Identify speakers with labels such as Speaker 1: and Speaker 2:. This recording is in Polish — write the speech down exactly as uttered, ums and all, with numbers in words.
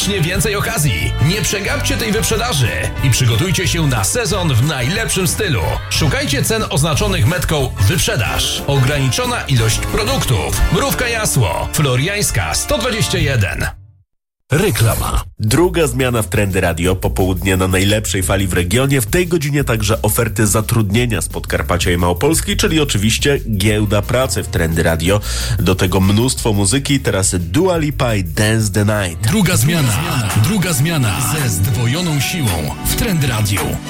Speaker 1: znacznie więcej okazji. Nie przegapcie tej wyprzedaży i przygotujcie się na sezon w najlepszym stylu. Szukajcie cen oznaczonych metką wyprzedaż. Ograniczona ilość produktów. Mrówka Jasło, Floriańska sto dwadzieścia jeden.
Speaker 2: Reklama.
Speaker 3: Druga zmiana w Trendy Radio, popołudnie na najlepszej fali w regionie. W tej godzinie także oferty zatrudnienia z Podkarpacia i Małopolski, czyli oczywiście giełda pracy w Trendy Radio. Do tego mnóstwo muzyki, teraz Dua Lipa i Dance the Night.
Speaker 2: Druga zmiana. Druga zmiana ze zdwojoną siłą w Trendy Radio.